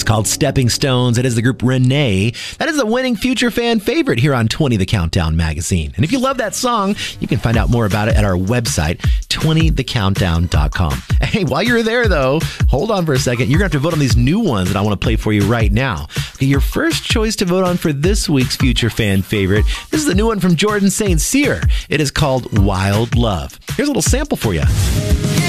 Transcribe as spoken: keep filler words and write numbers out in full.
is called Stepping Stones. It is the group Renee. That is the winning Future Fan favorite here on twenty The Countdown magazine. And if you love that song, you can find out more about it at our website, twenty the countdown dot com. Hey, while you're there, though, hold on for a second. You're going to have to vote on these new ones that I want to play for you right now. Okay, your first choice to vote on for this week's Future Fan favorite, this is a new one from Jordan Saint Cyr. It is called Wild Love. Here's a little sample for you.